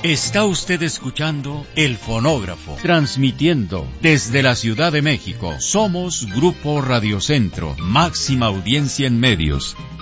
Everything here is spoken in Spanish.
Está usted escuchando El Fonógrafo, transmitiendo desde la Ciudad de México. Somos Grupo Radio Centro, máxima audiencia en medios.